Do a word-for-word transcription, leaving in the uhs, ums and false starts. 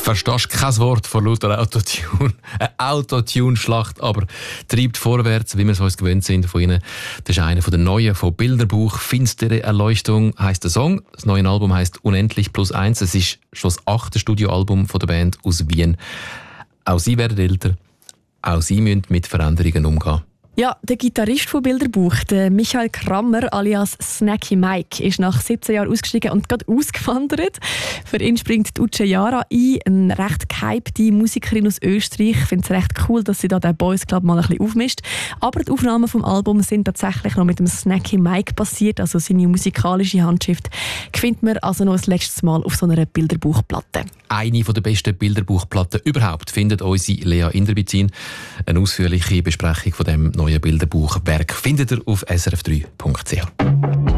Verstehst kein Wort von lauter Autotune. Eine Autotune-Schlacht, aber treibt vorwärts, wie wir es uns gewöhnt sind von ihnen. Das ist einer der neuen von Bilderbuch. «Finstere Erleuchtung» heisst der Song. Das neue Album heisst «Unendlich plus eins». Es ist schon das achte Studioalbum von der Band aus Wien. Auch sie werden älter. Auch sie müssen mit Veränderungen umgehen. Ja, der Gitarrist von Bilderbuch, der Michael Krammer alias Snacky Mike, ist nach siebzehn Jahren ausgestiegen und gerade ausgewandert. Für ihn springt die Uche Jara ein, eine recht gehypte Musikerin aus Österreich. Ich finde es recht cool, dass sie da den Boys Club mal ein bisschen aufmischt. Aber die Aufnahmen vom Album sind tatsächlich noch mit dem Snacky Mike passiert, also seine musikalische Handschrift findet man also noch das letzte Mal auf so einer Bilderbuchplatte. Eine der besten Bilderbuchplatten überhaupt findet unsere Lea Inderbizin. Eine ausführliche Besprechung von dem neuen Bilderbuchwerk findet ihr auf s r f drei punkt c h.